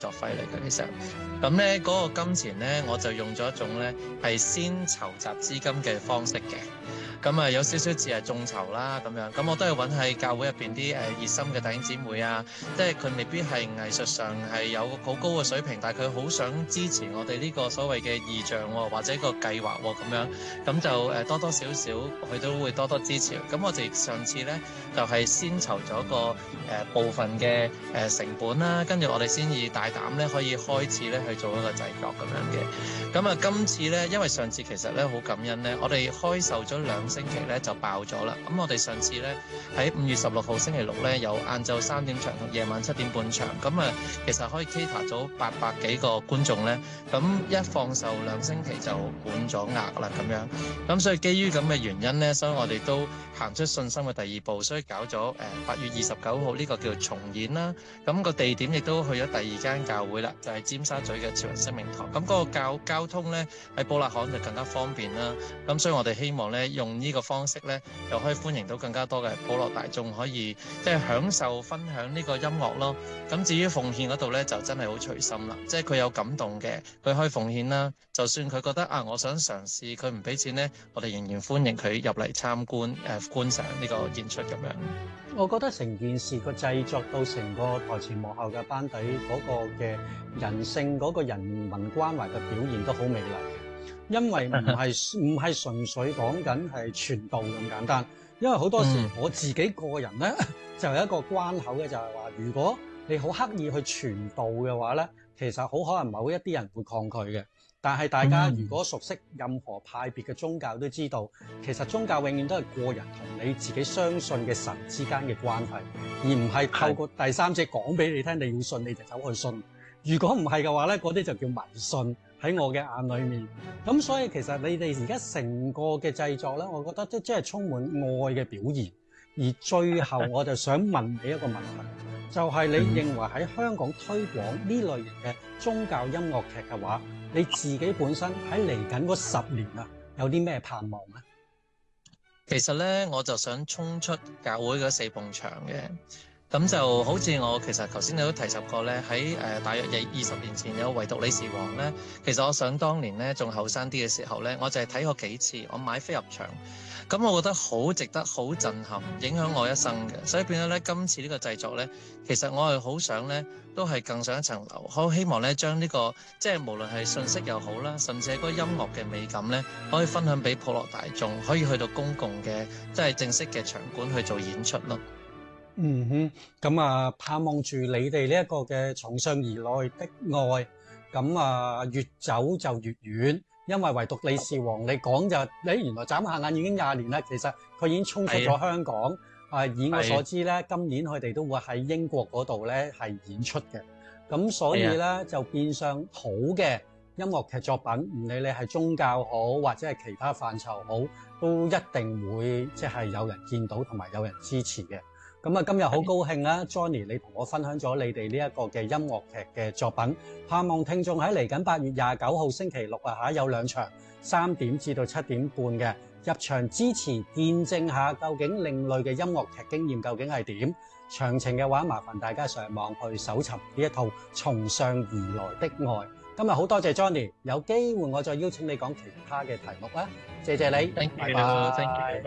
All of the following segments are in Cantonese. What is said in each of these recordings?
作費嚟嘅。其實咁咧嗰個金錢咧，我就用咗一種咧係先籌集資金嘅方式嘅。咁啊有少少似係眾籌啦咁樣，咁我都係揾喺教會入邊啲熱心嘅弟兄姊妹啊，即係佢未必係藝術上係有好高嘅水平，但係佢好想支持我哋呢個所謂嘅異象喎，或者個計劃喎咁樣，咁就多多少少佢都會多多支持。咁我哋上次呢，就係先籌咗個部分嘅成本啦，跟住我哋先至大膽咧可以開始咧去做一個製作咁樣嘅。咁啊今次呢，因為上次其實咧好感恩呢，我哋開售咗2星期咧就爆咗啦。咁我哋上次咧喺5月16號星期六咧有晏晝3點場同夜晚7點半場，咁啊其實可以 cater 咗800幾個觀眾咧。咁一放售2星期就滿咗額啦咁樣。咁所以基於咁嘅原因咧，所以我哋都行出信心嘅第二步，所以搞咗8月29號呢個叫重演啦。咁個地點亦都去咗第2間教會啦，就係尖沙咀嘅潮人生命堂。咁嗰個交通咧喺寶勒巷就更加方便啦。咁所以我哋希望咧用呢個方式咧，又可以歡迎到更加多嘅普羅大眾，可以即係享受分享呢個音樂咯。咁至於奉獻嗰度咧，就真係好隨心啦。即係佢有感動嘅，佢可以奉獻啦。就算佢覺得我想嘗試，佢唔俾錢咧，我哋仍然歡迎佢入嚟參觀觀賞呢個演出咁樣。 我覺得成件事個製作到成個台前幕後嘅班底嗰個嘅人性嗰個人民關懷嘅表現都好美麗嘅，因為唔係純粹講緊係傳道咁簡單，因為好多時我自己個人咧就有一個關口嘅，就係話如果你好刻意去傳道嘅話咧，其實好可能某一啲人會抗拒嘅。但係大家如果熟悉任何派別嘅宗教都知道，其實宗教永遠都係個人同你自己相信嘅神之間嘅關係，而唔係透過第三者講俾你聽你要信你就走去信。如果唔係嘅話咧，嗰啲就叫迷信喺我嘅眼裏面。咁所以其實你哋而家成個嘅製作咧，我覺得都真係充滿愛嘅表現。而最後我就想問你一個問題，就係你認為喺香港推廣呢類型嘅宗教音樂劇嘅話，你自己本身喺嚟緊嗰10年啊，有啲咩盼望咧？ 其實咧，我就想衝出教會嗰4埲牆嘅。咁就好似我其實頭先你都提及過咧，喺大約20年前有唯獨你是王咧。其實我想當年咧仲後生啲嘅時候咧，我就係睇過幾次，我買飛入場。咁我覺得好值得、好震撼，影響我一生嘅。所以變咗咧，今次呢個製作咧，其實我係好想咧，都係更上一層樓。好希望咧，將呢個即係無論係信息又好啦，甚至係嗰個音樂嘅美感咧，可以分享俾普羅大眾，可以去到公共嘅即係正式嘅場館去做演出咯。 咁啊，盼望住你哋呢一個嘅從上而來的愛，咁啊越走就越遠，因為唯獨你是王，你講就你原來眨下眼已經20年啦，其實佢已經衝出咗香港。以我所知咧，今年佢哋都會喺英國嗰度咧係演出嘅，咁所以咧就變相好嘅音樂劇作品，唔理你係宗教好或者係其他範疇好，都一定會即係有人見到同埋有人支持嘅。咁啊，今日好高興啦 ，Johnny 你同我分享咗你哋呢一個嘅音樂劇嘅作品，盼望聽眾喺嚟緊8月29號星期六有2場，3點至到7點半嘅入場支持，見證下究竟另類嘅音樂劇經驗究竟係點。詳情嘅話，麻煩大家上網去搜尋呢一套《從上而來的愛》。今日好多謝 Johnny， 有機會我再邀請你講其他嘅題目啦。謝謝你，拜拜。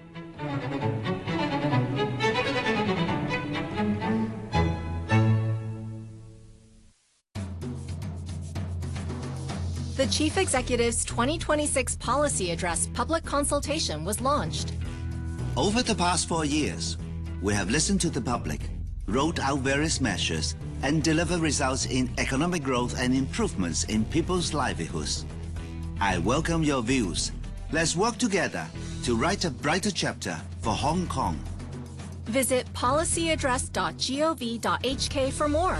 The Chief Executive's 2026 Policy Address public consultation was launched. Over the past 4 years, we have listened to the public, rolled out various measures, and delivered results in economic growth and improvements in people's livelihoods. I welcome your views. Let's work together to write a brighter chapter for Hong Kong. Visit policyaddress.gov.hk for more.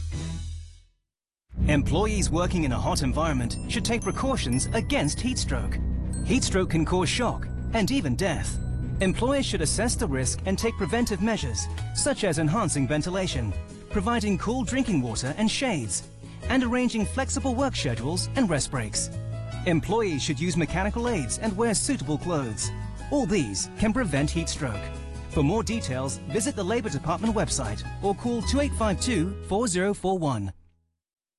Employees working in a hot environment should take precautions against heat stroke. Heat stroke can cause shock and even death. Employers should assess the risk and take preventive measures, such as enhancing ventilation, providing cool drinking water and shades, and arranging flexible work schedules and rest breaks. Employees should use mechanical aids and wear suitable clothes. All these can prevent heat stroke. For more details, visit the Labour Department website or call 2852 4041.